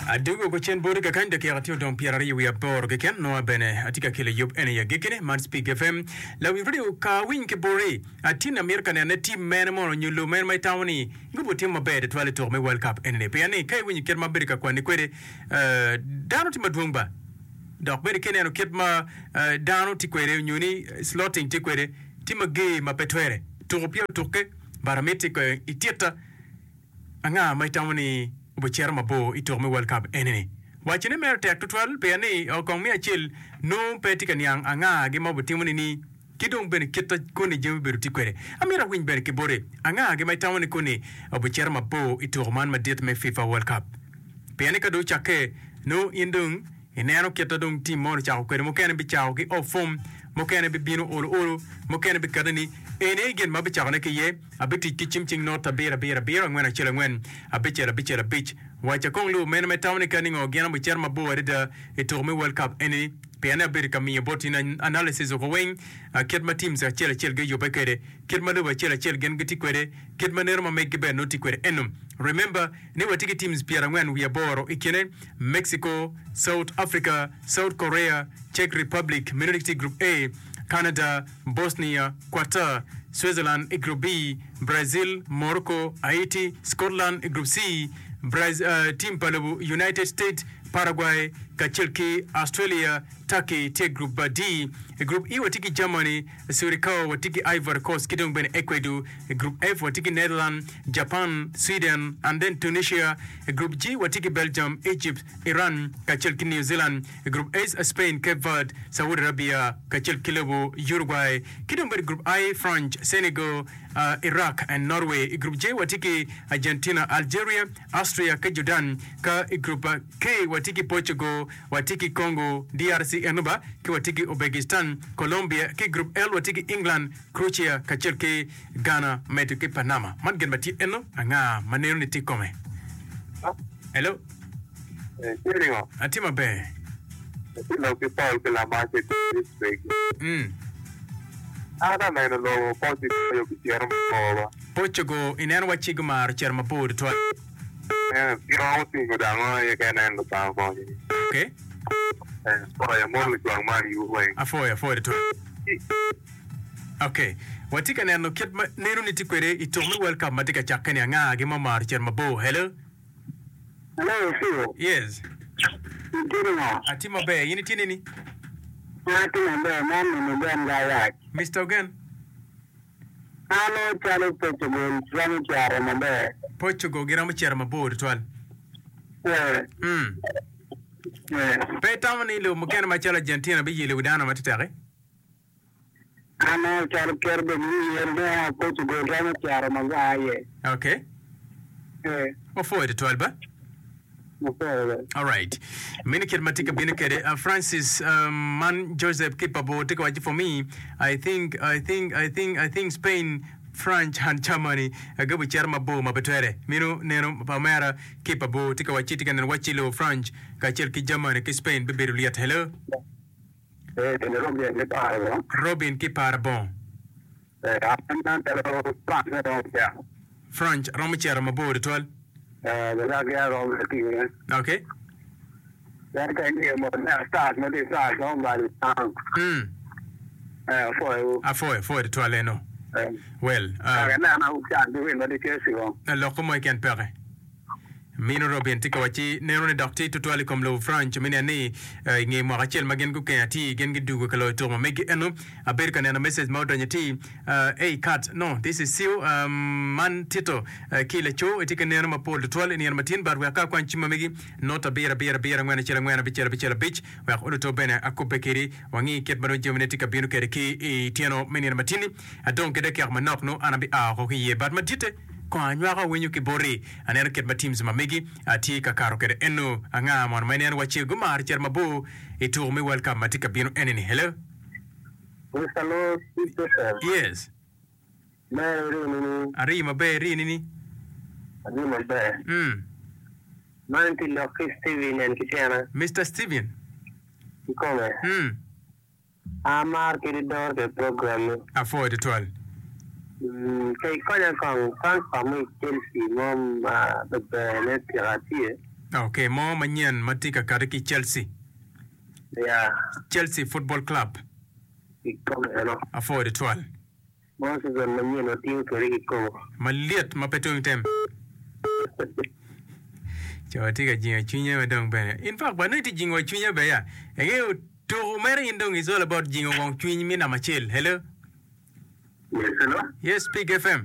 Adugo ko chen bodi ka kanda ki atio don pierari we abor ke ken no bene atika kile yub ene ya gekene man speak fm la we video ka win ke bore atina america ne team men mo nyulo men mai tawni ngubo team mabede twale to me world cup ene pe ane kai win ker maberika kwani kwede dano ti madwumba dok bere kene no ketma dano ti kwede nyuni slotting ti kwede ti mage mapetwere to pia toke barameti ko itieta anga mai tawni Bucher mabo itome World Cup enene. Wachine mer tek to 12 pe ani o kong mi achil no pe tikan yang anga ge mabu timuni ni kidong ben kita koni jemi beru tikwere. Amira win ber ke bore anga ge mai tawni koni Bucher mabo itoman madet me FIFA World Cup. Pe ani kado chake no indung inero kita dong team mo cha ko mo ken bi cha ge o form mo ken bi bino olo mo ken bi kadani ene gen mabi chakone ke ye abiti kichimching nota bera ngwana chela ngwen abichera bich wacha konglu men metawni kaningo gena bucher mabo arida itome World Cup ene piana berika mi botin analysis of wing ketma teams chela ge yobekere ketma do chela gen giti kwere ketma nerma make be noti kwere enum remember ne watiki teams piara ngwen we aboro ikene Mexico, South Africa, South Korea, Czech Republic, Minority Group A, Canada, Bosnia, Qatar, Switzerland, Group B, Brazil, Morocco, Haiti, Scotland, Group C, Team Palabu, United States, Paraguay, Kachelki, Australia, Turkey, take Group D, Group E watiki Germany, Surikao watiki Ivory Coast, Kidong Ben Ecuador, Group F watiki Netherlands, Japan, Sweden, and then Tunisia, Group G watiki Belgium, Egypt, Iran, Kachelki New Zealand, Group S Spain, Cape Verde, Saudi Arabia, Kachelki Lebu, Uruguay, Kidong Ben Group I, France, Senegal, Iraq and Norway, Group J watiki Argentina, Algeria, Austria, Jordan, Group K watiki Portugal, watiki Congo, DRC Enuba, ki watiki Uzbekistan, Colombia, ki Group L watiki England, Croatia, Kachelki Ghana, metuki Panama. Man gen bati eno anga manero ni tikome. Hello. Atima be. Lo que Paul que la más Ada na lo Portugal yo quisiera mo. Portugal ineno wachigmar cherma pod to. Yo tengo da ya que na no pa ko. Okay. Por ya mo lo mari uwe. Afoya to. Okay. Watika neno ketma nero ni tikwere itomi World Cup matika chakani anga ge mamar cherma bo. Hello. Hello, Phil. Yes. Atima be yini tinini? Atima be man no ben ga Mr. Ogan. Ano chalo Portugal, chalo chara mabe. Portugal gira cherma bo twal. Pe tamani lo mukena machala Argentina be yile udana matitare. Ano chalo kerbe ni yerde Portugal chalo chara mabe. Okay. For the 12 ba? All right. Minikir matika binikere Francis man Joseph Kipabo take watch for me. I think Spain, France and Germany go charma bo mabetere. Mino neno pamera Kipabo take watch it and watchilo France Kachelki Germany ki Spain beberuliat. Hello. Robin Kiparabon. French Romichara Mabo the 12. Okay. That can be a start, not a start, somebody. For the toilet. Well, Locomo can pere. Mino Robin Tikawachi, Nero Doctor to Toilicom Low French, Minani, Marachel Magen Gukati, Gengidu Kalo Toma, make it eno, a bacon and a message mouth on your tea. Cat, no, this is Seal, Man Tito, Kilacho, a ticket Nerma Paul, the 12 in Yermatin, but we are Chimamigi, not a beer, and when a Bichera beach, we are Odo Bene, a Copekiri, Wangi, Ketmano Geometica Binuki, Tiano, Mini Matini. I don't get a Kermanok, no, and a hockey, but Matite. Kwa nyaka wenyu kibori anena ket teams mamegi ati kakaro kede eno anga mon manen wachi gumar cherma bo itu me welcome matika bino eneni. Hello. Hello. Yes. Ari mabe ri nini? Ari mabe. Manti lo Steven and Kitana. Mr. Steven. Come. Amar kede door the program. Afford the 12. Kaya kong transforme Chelsea mom the net Okay, mo manyan matika kariki Chelsea. Yeah. Chelsea Football Club. Ikaw ano. Afford it all. Mo sa naman yun team kari ikaw. Maliet mapetong tem. Chawatika jinga chunya madong bene. In fact, when it jingo chunya beya. Again, to marry indong is all about jingo wong chunya mina machil. Hello? Yes, hello? Yes, Speak FM.